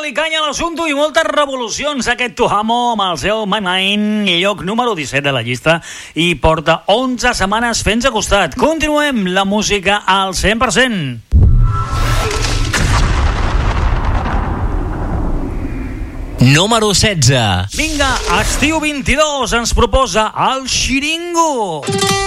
Dona-li canya a l'assumpte i moltes revolucions aquest Tuhamo amb el seu My Mind, lloc número 17 de la llista i porta 11 setmanes fent-se costat. Continuem la música al 100%. Número 16. Vinga, estiu 22 ens proposa el Xiringo.